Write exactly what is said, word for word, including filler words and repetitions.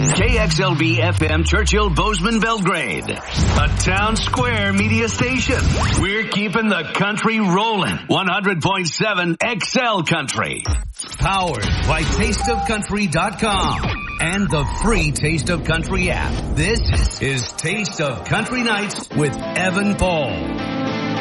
K X L B F M Churchill Bozeman Belgrade. A town square media station. We're keeping the country rolling. one hundred point seven X L Country. Powered by taste of country dot com and the free Taste of Country app. This is Taste of Country Nights with Evan Paul.